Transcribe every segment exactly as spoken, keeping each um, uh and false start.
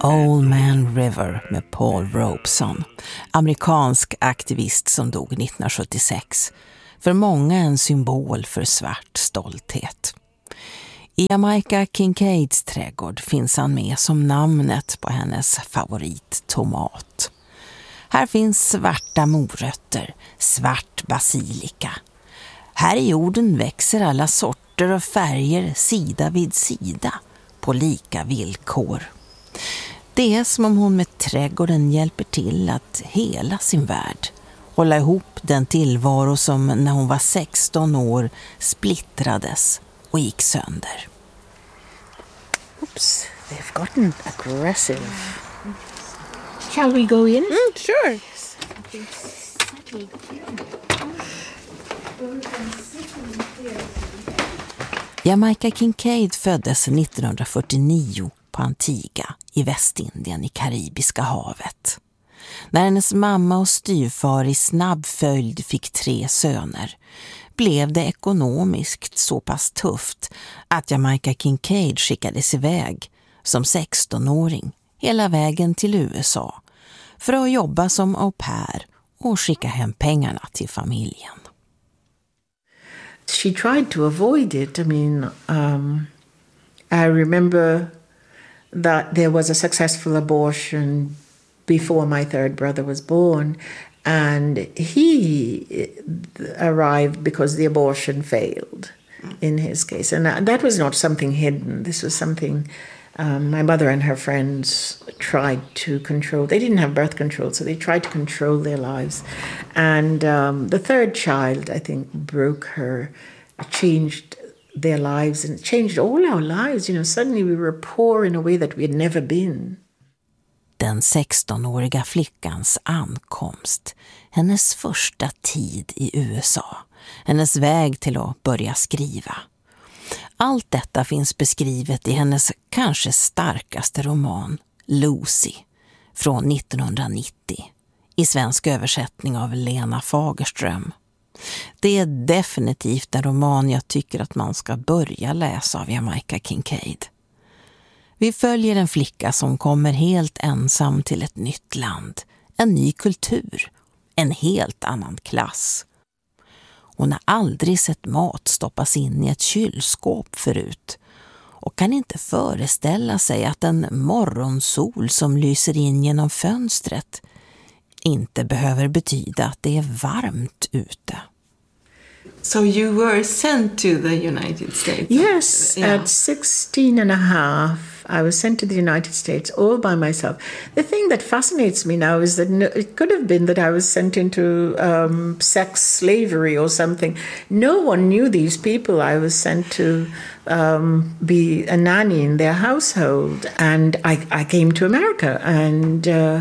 Old Man River med Paul Robeson, amerikansk aktivist som dog nittonhundrasjuttiosex. För många en symbol för svart stolthet. I Jamaica Kincaids trädgård finns han med som namnet på hennes favorittomat. Här finns svarta morötter, svart basilika. Här i jorden växer alla sorter och färger sida vid sida på lika villkor. Det är som om hon med trädgården hjälper till att hela sin värld, hålla ihop den tillvaro som när hon var sexton år splittrades och gick sönder. Oops, they've gotten aggressive. Shall we go in? Mm, sure. Jamaica Kincaid föddes nittonhundrafyrtionio på Antigua i Västindien i Karibiska havet. När hennes mamma och styvfar i snabb följd fick tre söner blev det ekonomiskt så pass tufft att Jamaica Kincaid skickades iväg som sextonåring hela vägen till U S A för att jobba som au pair och skicka hem pengarna till familjen. She tried to avoid it. I mean, um, I remember that there was a successful abortion before my third brother was born, and he arrived because the abortion failed in his case. And that was not something hidden. This was something um, my mother and her friends tried to control. They didn't have birth control, so they tried to control their lives. And um, the third child, I think, broke her, changed their lives, and changed all our lives. You know, suddenly we were poor in a way that we had never been. Den sextonåriga flickans ankomst, hennes första tid i U S A, hennes väg till att börja skriva. Allt detta finns beskrivet i hennes kanske starkaste roman, Lucy, från nittonhundranittio, i svensk översättning av Lena Fagerström. Det är definitivt en roman jag tycker att man ska börja läsa av Jamaica Kincaid. Vi följer en flicka som kommer helt ensam till ett nytt land, en ny kultur, en helt annan klass. Hon har aldrig sett mat stoppas in i ett kylskåp förut och kan inte föreställa sig att en morgonsol som lyser in genom fönstret inte behöver betyda att det är varmt ute. So you were sent to the United States? Yes, yeah. At sixteen and a half, I was sent to the United States all by myself. The thing that fascinates me now is that no, it could have been that I was sent into um, sex slavery or something. No one knew these people. I was sent to um, be a nanny in their household, and I, I came to America and... Uh,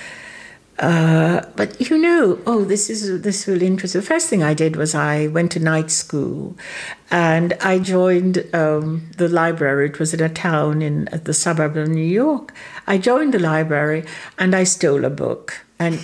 Uh, but you know, oh, this is this is really interesting. The first thing I did was I went to night school, and I joined um, the library. It was in a town in the suburb of New York. I joined the library, and I stole a book, and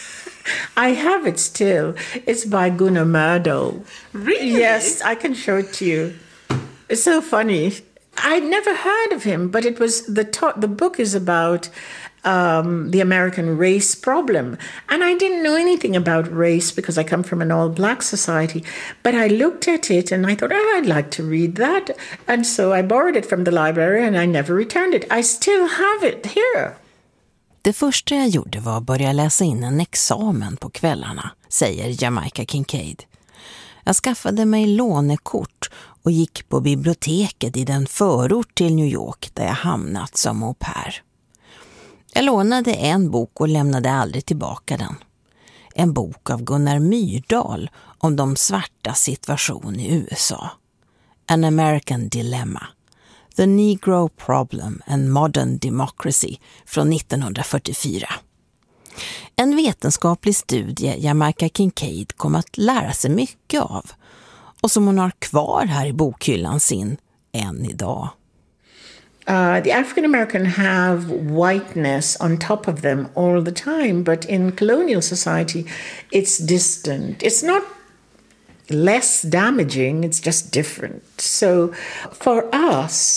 I have it still. It's by Gunnar Myrdal. Really? Yes, I can show it to you. It's so funny. I'd never heard of him, but it was the to- the book is about. Um, the American race problem. And I didn't know anything about race because I come from an all-black society. But I looked at it and I thought, oh, I'd like to read that. And so I borrowed it from the library and I never returned it. I still have it here. Det första jag gjorde var att börja läsa in en examen på kvällarna, säger Jamaica Kincaid. Jag skaffade mig lånekort och gick på biblioteket i den förort till New York där jag hamnat som au pair. Jag lånade en bok och lämnade aldrig tillbaka den. En bok av Gunnar Myrdal om de svarta situation i U S A. An American Dilemma. The Negro Problem and Modern Democracy från nittonhundrafyrtiofyra. En vetenskaplig studie Jamaica Kincaid kom att lära sig mycket av och som hon har kvar här i bokhyllan sin än idag. Uh, the African American have whiteness on top of them all the time, but in colonial society, it's distant. It's not less damaging, it's just different. So for us,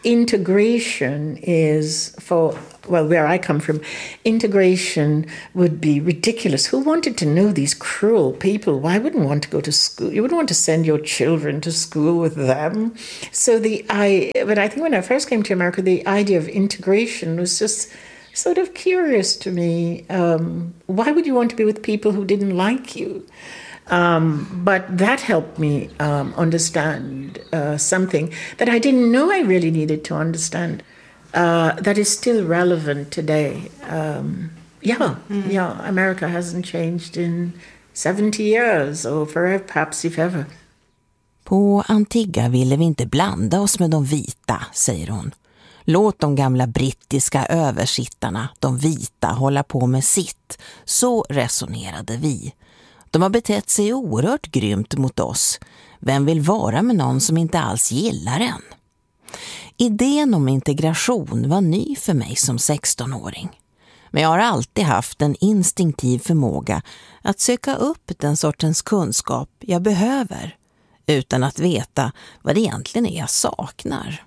integration is for, well, where I come from, integration would be ridiculous. Who wanted to know these cruel people? Why wouldn't want to go to school? You wouldn't want to send your children to school with them. So the I, but I think when I first came to America, the idea of integration was just sort of curious to me. Um, why would you want to be with people who didn't like you? Um, but that helped me um, understand uh, something that I didn't know I really needed to understand. Uh, that is still relevant today. Um, yeah, mm. yeah. America hasn't changed in seventy years, or forever, perhaps if ever. På Antigua ville vi inte blanda oss med de vita, säger hon. Låt de gamla brittiska översittarna, de vita, hålla på med sitt. Så resonerade vi. De har betett sig oerhört grymt mot oss. Vem vill vara med någon som inte alls gillar en? Idén om integration var ny för mig som sextonåring. Men jag har alltid haft en instinktiv förmåga att söka upp den sortens kunskap jag behöver, utan att veta vad det egentligen är jag saknar.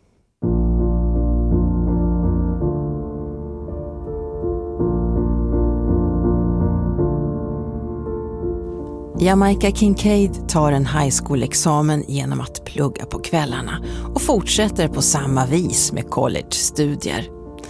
Jamaica Kincaid tar en high school-examen genom att plugga på kvällarna och fortsätter på samma vis med college-studier.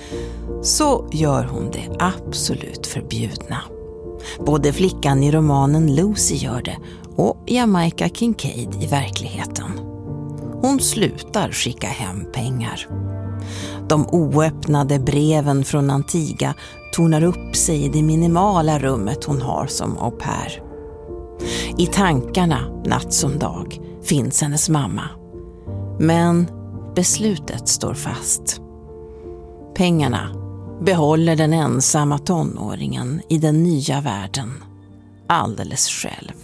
Så gör hon det absolut förbjudna. Både flickan i romanen Lucy gör det och Jamaica Kincaid i verkligheten. Hon slutar skicka hem pengar. De oöppnade breven från Antigua tornar upp sig i det minimala rummet hon har som au pair. I tankarna, natt som dag, finns hennes mamma. Men beslutet står fast. Pengarna behåller den ensamma tonåringen i den nya världen alldeles själv.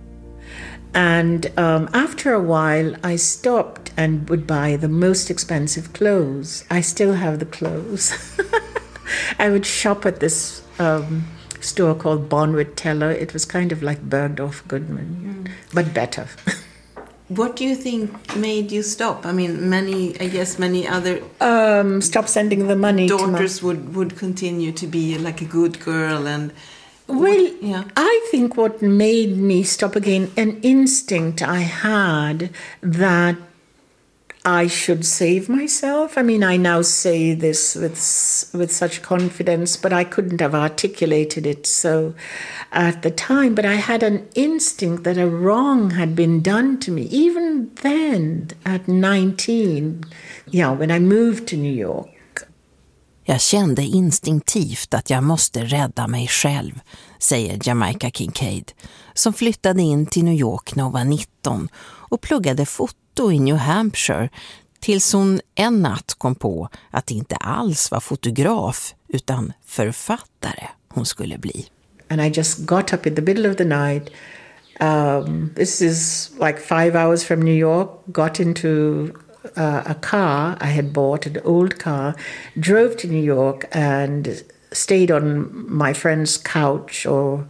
And um, after a while I stopped and would buy the most expensive clothes. I still have the clothes. I would shop at this um, store called Bonwit Teller. It was kind of like Bergdorf Goodman, mm. but better. What do you think made you stop? I mean, many, I guess many other um, stop sending the money. Daughters to my... would, would continue to be like a good girl and. Well, what, yeah. I think what made me stop again, an instinct I had that I should save myself. I mean, I now say this with with such confidence, but I couldn't have articulated it so at the time. But I had an instinct that a wrong had been done to me, even then at nineteen, yeah, when I moved to New York. Jag kände instinktivt att jag måste rädda mig själv, säger Jamaica Kincaid, som flyttade in till New York när hon var nitton och pluggade foto i New Hampshire tills hon en natt kom på att det inte alls var fotograf utan författare hon skulle bli. And I just got up in the middle of the night. Um, this is like five hours from New York, got into Uh, a car I had bought, an old car, drove to New York and stayed on my friend's couch or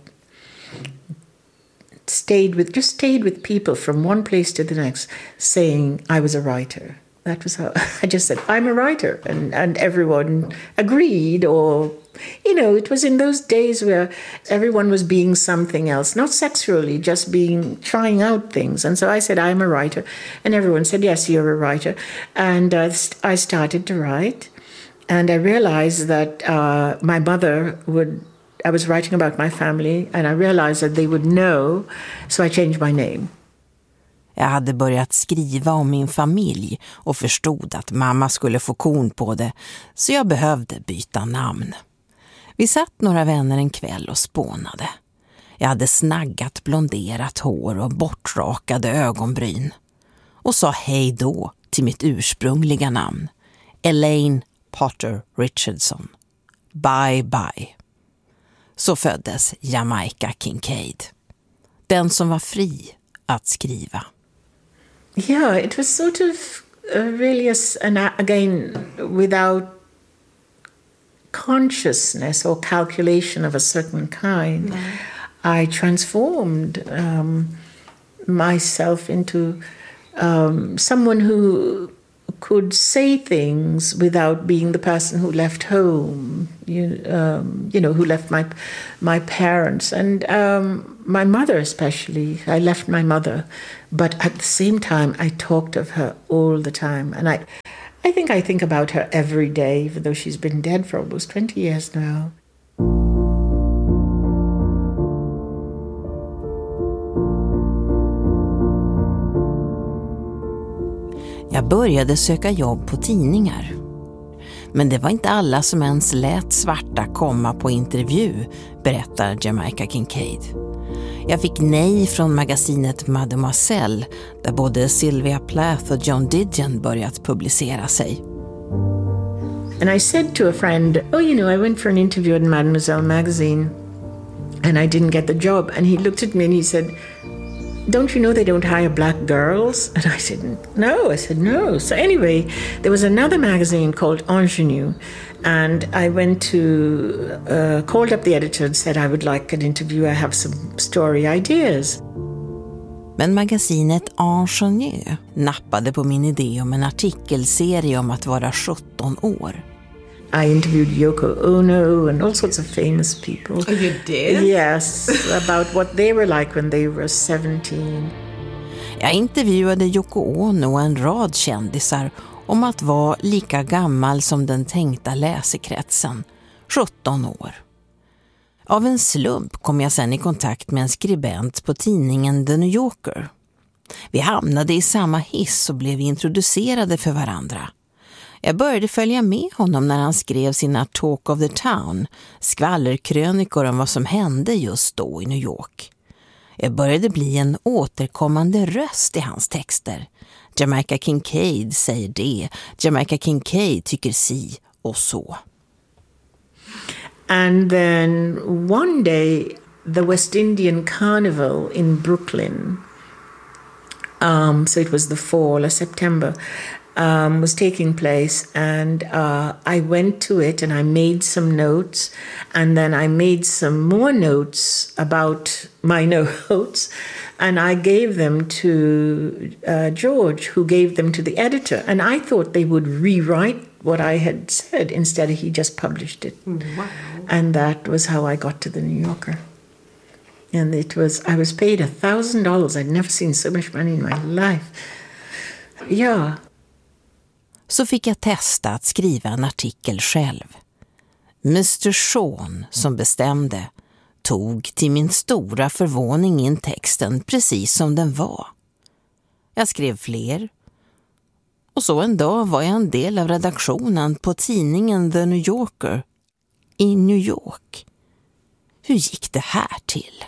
stayed with, just stayed with people from one place to the next saying I was a writer. That was how I just said, I'm a writer. And, and everyone agreed, or, you know, it was in those days where everyone was being something else, not sexually, just being, trying out things. And so I said, I'm a writer. And everyone said, yes, you're a writer. And uh, I started to write. And I realized that uh, my mother would, I was writing about my family, and I realized that they would know. So I changed my name. Jag hade börjat skriva om min familj och förstod att mamma skulle få kon på det, så jag behövde byta namn. Vi satt några vänner en kväll och spånade. Jag hade snaggat blonderat hår och bortrakade ögonbryn och sa hej då till mitt ursprungliga namn, Elaine Potter Richardson. Bye bye. Så föddes Jamaica Kincaid, den som var fri att skriva. Yeah, it was sort of uh, really, a, and again, without consciousness or calculation of a certain kind, mm. I transformed um, myself into um, someone who could say things without being the person who left home, you, um, you know, who left my my parents and um, my mother especially. I left my mother, but at the same time, I talked of her all the time, and I, I think I think about her every day, even though she's been dead for almost twenty years now. Jag började söka jobb på tidningar. Men det var inte alla som ens lät svarta komma på intervju, berättar Jamaica Kincaid. Jag fick nej från magasinet Mademoiselle, där både Sylvia Plath och John Didion börjat publicera sig. And I said to a friend, oh, you know, I went for an interview in Mademoiselle magazine and I didn't get the job. And he looked at me and he said, don't you know they don't hire black girls? And I said, no. I said, no. So anyway, there was another magazine called Ingenue, and I went to, uh, called up the editor and said I would like an interview. I have some story ideas. Men magasinet Ingenue nappade på min idé om en artikelserie om att vara sjutton år. I interviewed Yoko Ono and all sorts of famous people. Oh, you did? Yes, about what they were like when they were seventeen. Jag intervjuade Yoko Ono och en rad kändisar om att vara lika gammal som den tänkta läsekretsen, sjutton år. Av en slump kom jag sen i kontakt med en skribent på tidningen The New Yorker. Vi hamnade i samma hiss och blev introducerade för varandra. Jag började följa med honom när han skrev sina Talk of the Town, skvallerkrönikor om vad som hände just då i New York. Jag började bli en återkommande röst i hans texter. Jamaica Kincaid säger det, Jamaica Kincaid tycker si och så. And then one day, the West Indian Carnival in Brooklyn, um, so it was the fall of September, Um, was taking place, and uh, I went to it and I made some notes, and then I made some more notes about my notes, and I gave them to uh, George, who gave them to the editor, and I thought they would rewrite what I had said. Instead, he just published it. Wow. And that was how I got to the New Yorker. And it was, I was paid a thousand dollars. I'd never seen so much money in my life. Yeah. Så fick jag testa att skriva en artikel själv. mister Sean, som bestämde, tog till min stora förvåning in texten precis som den var. Jag skrev fler. Och så en dag var jag en del av redaktionen på tidningen The New Yorker i New York. Hur gick det här till?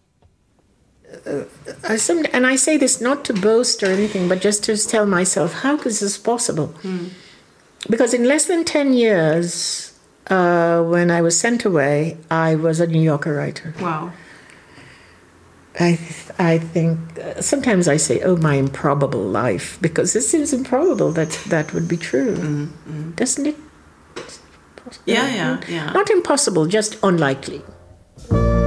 Uh, some, and I say this not to boast or anything, but just to tell myself, how is this possible? Mm. Because in less than ten years, uh, when I was sent away, I was a New Yorker writer. Wow. I, th- I think, uh, sometimes I say, oh, my improbable life, because it seems improbable that that would be true. Mm, mm. Doesn't it? Yeah, yeah, yeah. Not impossible, just unlikely.